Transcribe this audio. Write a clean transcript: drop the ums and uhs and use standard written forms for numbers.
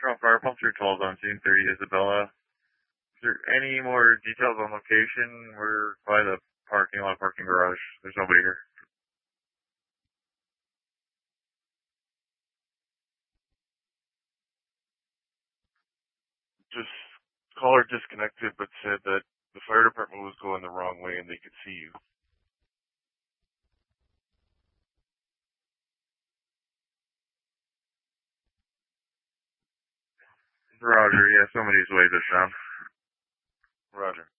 Toronto Fire Pump 312 on June 30, Isabella. Is there any more details on location? We're by the parking lot, parking garage. There's nobody here. Just caller disconnected, but said that the fire department was going the wrong way and they could see you. Roger, yeah, somebody's way this down. Roger.